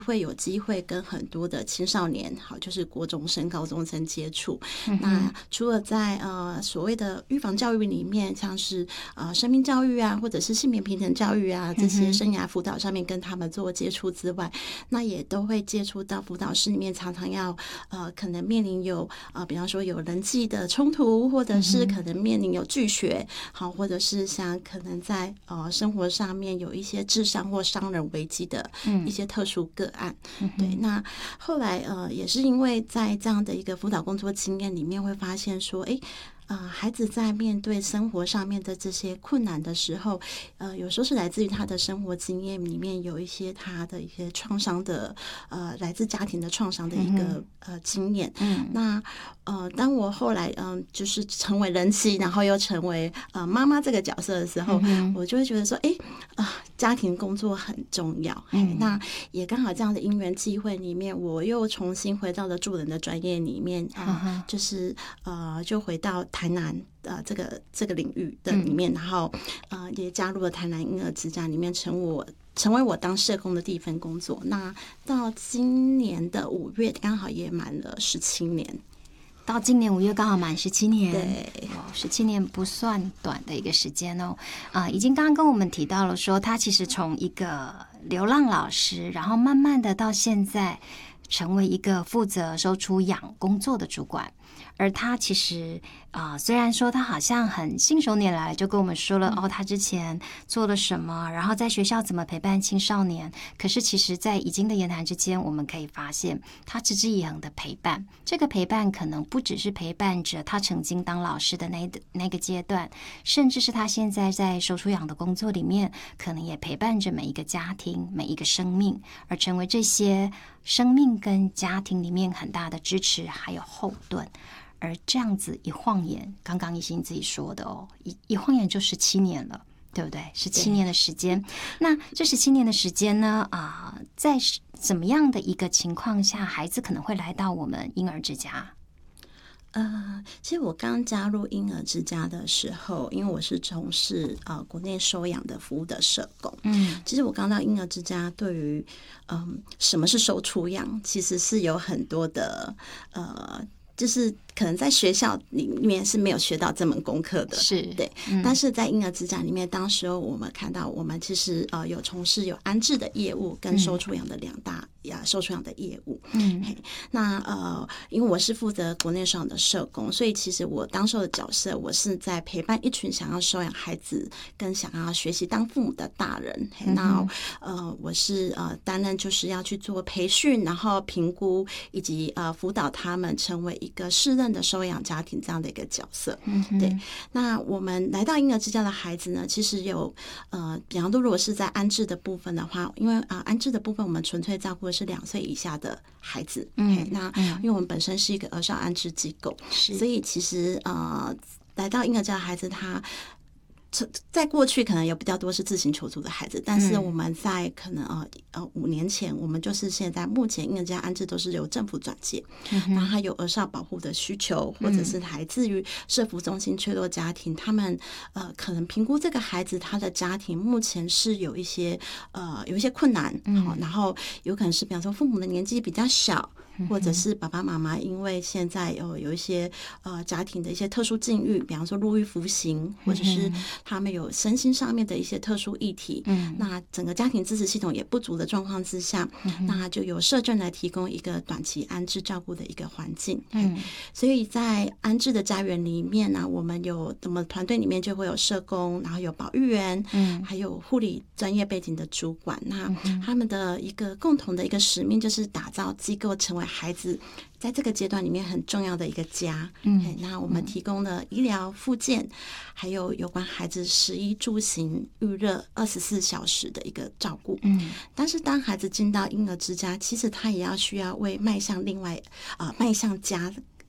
会有机会跟很多的青少年，好，就是国中生、高中生接触。那除了在所谓的预防教育里面，像是生命教育啊，或者是性别平等教育啊，这些生涯辅导上面跟他们做接触之外，那也都会接触到辅导室里面常常要可能面临有比方说有人际的冲突，或者是可能面临有拒学，好，或者是像可能在生活上面有一些智商或伤人危机的一些特殊个案。对，那后来也是因为在这样的一个辅导工作经验里面，会发现说，孩子在面对生活上面的这些困难的时候，有时候是来自于他的生活经验里面有一些他的一些创伤的，来自家庭的创伤的一个经验。那当我后来就是成为人妻，然后又成为妈妈这个角色的时候，我就会觉得说，家庭工作很重要。那也刚好这样的因缘际会里面，我又重新回到了助人的专业里面，就是就回到台南这个领域的里面，然后也加入了台南婴儿之家里面，成为我当社工的第一份工作。那到今年的5月，刚好也满了17年。 到今年5月刚好满17年， 对 ，17年不算短的一个时间哦。已经刚刚跟我们提到了说，他其实从一个流浪老师，然后慢慢的到现在成为一个负责收出养工作的主管。而他其实虽然说他好像很信手拈来就跟我们说了他之前做了什么，然后在学校怎么陪伴青少年，可是其实在已经的言谈之间，我们可以发现他持之以恒的陪伴。这个陪伴可能不只是陪伴着他曾经当老师的那个阶段，甚至是他现在在收出养的工作里面，可能也陪伴着每一个家庭、每一个生命，而成为这些生命跟家庭里面很大的支持还有后盾。而这样子一晃眼，刚刚一心自己说的一晃眼就17年了，对不对？17年的时间。那这17年的时间呢，在怎么样的一个情况下，孩子可能会来到我们婴儿之家？ 其实我刚加入婴儿之家的时候，因为我是从事国内收养的服务的社工，其实我刚到婴儿之家，对于什么是收出养，其实是有很多的就是可能在学校里面是没有学到这门功课的， 是对。但是在婴儿之家里面，当时候我们看到，我们其实有从事有安置的业务跟收出养的2大收出养的业务。那因为我是负责国内收养的社工，所以其实我当时候的角色，我是在陪伴一群想要收养孩子跟想要学习当父母的大人。那我是担任就是要去做培训，然后评估以及辅导他们成为一个适任的收养家庭这样的一个角色。对。那我们来到婴儿之家的孩子呢，其实有比方说如果是在安置的部分的话，因为安置的部分我们纯粹照顾的是2岁以下的孩子。那因为我们本身是一个儿少安置机构，所以其实来到婴儿家的孩子，他在过去可能有比较多是自行求助的孩子，但是我们在可能5年前，我们就是现在目前婴儿家安置都是由政府转介，然后他有儿少保护的需求，或者是来自于社福中心脆弱家庭，他们可能评估这个孩子他的家庭目前是有一些困难，然后有可能是比方说父母的年纪比较小，或者是爸爸妈妈因为现在有一些家庭的一些特殊境遇，比方说入狱服刑，或者是他们有身心上面的一些特殊议题，那整个家庭支持系统也不足的状况之下，那就由社政来提供一个短期安置照顾的一个环境。所以在安置的家园里面呢，我们团队里面就会有社工，然后有保育员，还有护理专业背景的主管。那他们的一个共同的一个使命就是打造机构成为孩子在这个阶段里面很重要的一个家。那我们提供了医疗复健，还有有关孩子食衣住行育乐24小时的一个照顾。但是当孩子进到婴儿之家，其实他也需要为迈向家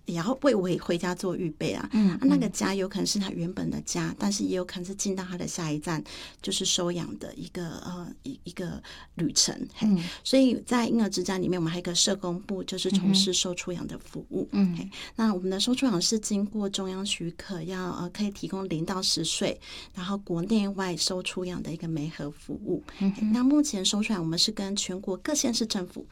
也要为我回家做预备啊。那个家有可能是他原本的家，但是也有可能是进到他的下一站，就是收养的一个旅程。所以在婴儿之家里面，我们还有一个社工部，就是从事收出养的服务。那我们的收出养是经过中央许可，可以提供0到10岁，然后国内外收出养的一个媒合服务。那目前收出养我们是跟全国各县市政府